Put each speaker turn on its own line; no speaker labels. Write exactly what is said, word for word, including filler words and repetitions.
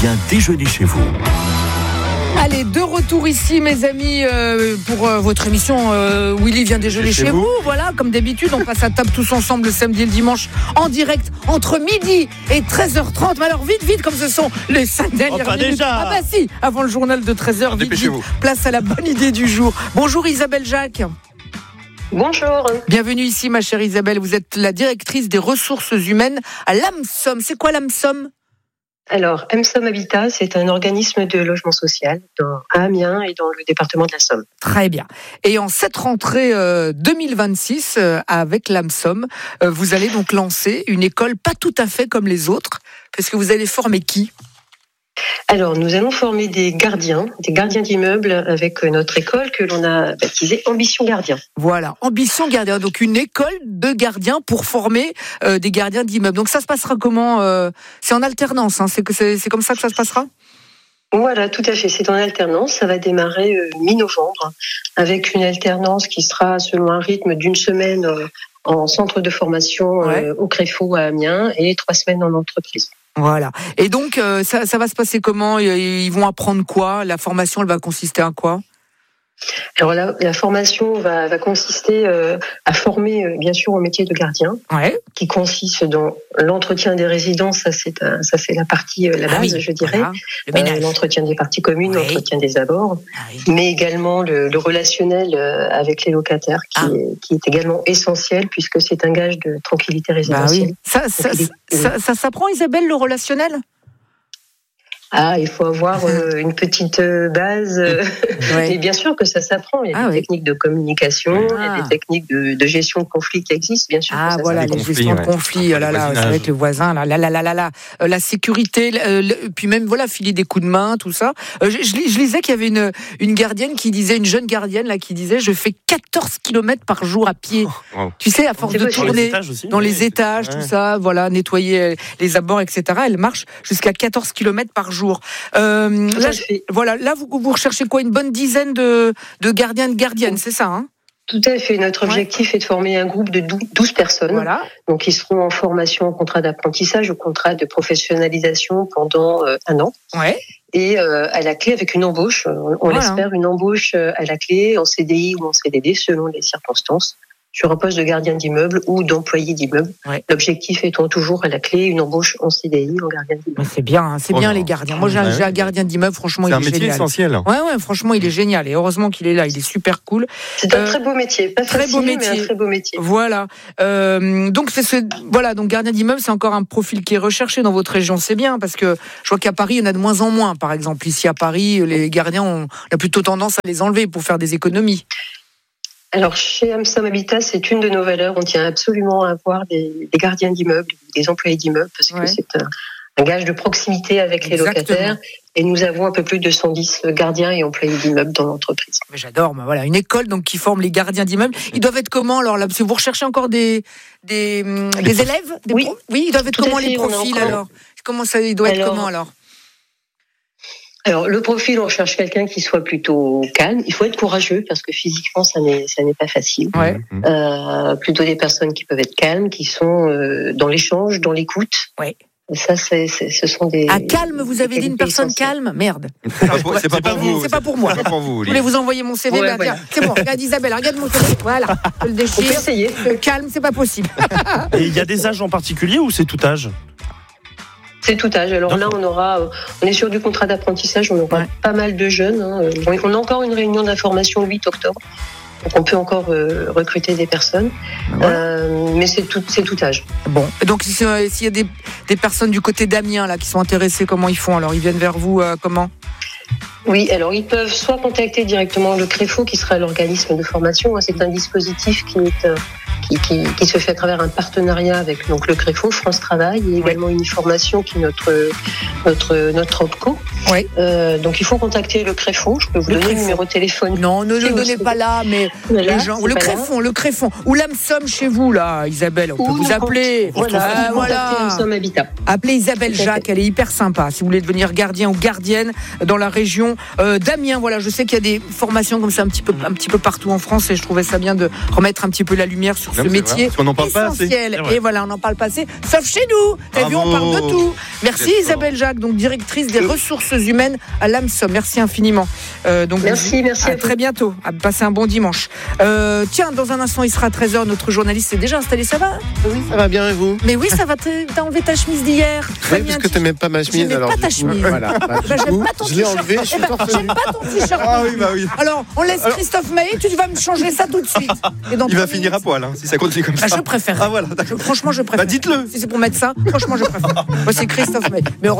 vient déjeuner chez vous.
Allez, de retour ici, mes amis, euh, pour euh, votre émission euh, Willy vient déjeuner chez, chez vous. vous. Voilà, comme d'habitude, on passe à table tous ensemble le samedi et le dimanche en direct entre midi et treize heures trente. Mais alors, vite, vite, comme ce sont les cinq dernières
oh,
minutes.
Déjà.
Ah bah si, avant le journal de treize heures, vite, vite, place à la bonne idée du jour. Bonjour Isabelle Jacques.
Bonjour.
Bienvenue ici, ma chère Isabelle. Vous êtes la directrice des ressources humaines à l'AMSOM. C'est quoi l'AMSOM ?
Alors, AMSOM Habitat, c'est un organisme de logement social dans, à Amiens et dans le département de la Somme.
Très bien. Et en cette rentrée euh, deux mille vingt-six, euh, avec l'AMSOM, euh, vous allez donc lancer une école pas tout à fait comme les autres, parce que vous allez former qui ?
Alors, nous allons former des gardiens, des gardiens d'immeubles avec notre école que l'on a baptisée Ambition Gardien.
Voilà, Ambition Gardien, donc une école de gardiens pour former euh, des gardiens d'immeubles. Donc ça se passera comment euh, C'est en alternance, hein, c'est, que c'est, c'est comme ça que ça se passera ?
Voilà, tout à fait, c'est en alternance. Ça va démarrer euh, mi-novembre avec une alternance qui sera selon un rythme d'une semaine euh, en centre de formation euh, ouais. au Créfaux à Amiens et trois semaines en entreprise.
Voilà. Et donc, euh, ça, ça va se passer comment ? Ils vont apprendre quoi ? La formation, elle va consister à quoi ?
Alors la, la formation va, va consister euh, à former euh, bien sûr au métier de gardien,
ouais.
qui consiste dans l'entretien des résidences, ça c'est, un, ça c'est la partie, euh, la base, ah oui, je dirais, voilà, euh, l'entretien des parties communes, ouais. l'entretien des abords, ah oui. mais également le, le relationnel euh, avec les locataires, qui, ah. est, qui est également essentiel puisque c'est un gage de tranquillité résidentielle.
Bah oui. ça, ça, ça, ça, ça s'apprend, Isabelle, le relationnel ?
Ah, il faut avoir euh, une petite euh, base. Euh, ouais. Et bien sûr que ça s'apprend. Il y a ah, des oui. techniques de communication, ah. il y a des techniques de, de gestion de conflits qui existent, bien sûr.
Ah, voilà, la gestion de conflits. Oh là là, c'est avec les voisins, là, là, là, là, là, là. Euh, la sécurité, euh, le, puis même, voilà, filer des coups de main, tout ça. Euh, je, je, je lisais qu'il y avait une, une gardienne qui disait, une jeune gardienne, là, qui disait, je fais quatorze kilomètres par jour à pied. Oh, wow. Tu sais, à force c'est de tourner dans les étages, dans les étages ouais. tout ça, voilà, nettoyer les abords, et cetera. Elle marche jusqu'à quatorze kilomètres par jour. Euh, là, voilà, là vous, vous recherchez quoi ? Une bonne dizaine de, de gardiens et de gardiennes, c'est ça hein ?
Tout à fait. Notre objectif ouais. est de former un groupe de douze personnes. Voilà. Donc, ils seront en formation en contrat d'apprentissage ou contrat de professionnalisation pendant euh, un an.
Ouais.
Et euh, à la clé, avec une embauche, on voilà. l'espère, une embauche à la clé, en C D I ou en C D D, selon les circonstances, sur un poste de gardien d'immeuble ou d'employé d'immeuble. Ouais. L'objectif étant toujours à la clé une embauche en C D I, en gardien d'immeuble.
Mais c'est bien, hein, c'est oh bien non. les gardiens. Moi, j'ai, ouais. j'ai un gardien d'immeuble, franchement,
c'est
il est génial.
C'est un métier essentiel.
Ouais, ouais, franchement, il est génial. Et heureusement qu'il est là, il est super cool.
C'est un euh, très beau métier, pas très facile, beau métier. mais un très beau métier.
Voilà. Euh, donc, c'est ce, voilà, donc gardien d'immeuble, c'est encore un profil qui est recherché dans votre région. C'est bien, parce que je vois qu'à Paris, il y en a de moins en moins. Par exemple, ici à Paris, les gardiens, on a plutôt tendance à les enlever pour faire des économies.
Alors, chez AMSOM Habitat, c'est une de nos valeurs. On tient absolument à avoir des, des gardiens d'immeubles, des employés d'immeubles, parce que ouais. c'est un, un gage de proximité avec Exactement. les locataires. Et nous avons un peu plus de cent dix gardiens et employés d'immeubles dans l'entreprise.
Mais j'adore. Bah voilà, une école donc qui forme les gardiens d'immeubles. Ils doivent être comment alors là ? Parce que vous recherchez encore des des, des élèves des
Oui.
pro- oui, ils doivent être Tout comment les profils encore... alors ? Comment ça il doit alors... être comment alors ?
Alors, le profil, on recherche quelqu'un qui soit plutôt calme. Il faut être courageux parce que physiquement, ça n'est, ça n'est pas facile.
Ouais.
Euh, plutôt des personnes qui peuvent être calmes, qui sont euh, dans l'échange, dans l'écoute.
Ouais.
Et ça, c'est, c'est, ce sont des.
Ah, calme, vous avez dit une personne calme ? Merde.
C'est pas pour, c'est pas pour vous.
C'est pas pour moi.
C'est pas pour vous.
Vous voulez vous envoyer mon C V ?
Ouais,
bah,
voilà.
tiens, c'est bon. Regarde Isabelle, regarde mon C V. Voilà. Je le déchire.
On peut essayer.
Euh, calme, c'est pas possible.
Et il y a des âges en particulier ou c'est tout âge ?
C'est tout âge. Alors D'accord. là, on aura, on est sur du contrat d'apprentissage, on aura ouais. pas mal de jeunes. Hein. On a encore une réunion d'information le huit octobre, donc on peut encore euh, recruter des personnes, ouais. euh, mais c'est tout, c'est tout âge.
Bon, donc s'il y a des, des personnes du côté d'Amiens là qui sont intéressées, comment ils font ? Alors ils viennent vers vous, euh, comment ?
Oui, alors ils peuvent soit contacter directement le Créfaux, qui sera l'organisme de formation. C'est un dispositif qui est euh, Qui, qui, qui se fait à travers un partenariat avec donc le Créfaux, France Travail, et également une formation qui est notre notre notre OPCO.
Oui.
Euh, donc il faut contacter le Créfond. Je peux vous
le
donner
Créfond.
le numéro de téléphone.
Non, ne le donnez pas là, mais
voilà,
les gens, le Créfond, le Créfond, ou l'Amsom chez vous là, Isabelle, on peut vous appeler.
Voilà,
euh, voilà.
l'Amsom Habitat.
Appelez Isabelle Jacques, elle est hyper sympa. Si vous voulez devenir gardien ou gardienne dans la région euh, d'Amiens, voilà, je sais qu'il y a des formations comme ça un petit peu, un petit peu partout en France, et je trouvais ça bien de remettre un petit peu la lumière sur
non,
ce métier
on n'en parle
essentiel.
Pas assez.
Et voilà, on n'en parle pas assez, sauf chez nous. T'as vu, on parle de tout. Merci Isabelle Jacques, donc directrice des ressources humaines à l'Amsom. Merci infiniment. Euh, donc
merci, merci.
À, à très bientôt. À passer un bon dimanche. Euh, tiens, dans un instant, il sera à treize heures. Notre journaliste s'est déjà installé. Ça va?
Oui, ça va bien, et vous?
Mais oui, ça va. T'as enlevé ta chemise d'hier.
Oui, parce que t'aimais pas ma chemise.
J'aimais
alors,
pas ta
coup,
chemise.
Voilà. Bah,
Bah, j'aime
coup,
pas ton
je l'ai
t-shirt.
enlevé, je suis
Eh ben,
torse
j'aime
nu.
pas ton t-shirt.
Ah oui, bah oui.
Alors, on laisse
Alors-
Christophe Maé. Tu vas me changer ça tout de suite. Et dans
Il va
trois
finir à
minutes-
poil, hein, si ça continue comme
Ah,
ça.
je préfère.
Ah voilà, d'accord.
Franchement, je préfère.
Bah, dites-le.
Si c'est pour mettre ça, franchement, je préfère. Moi, c'est Christophe Maé. Mais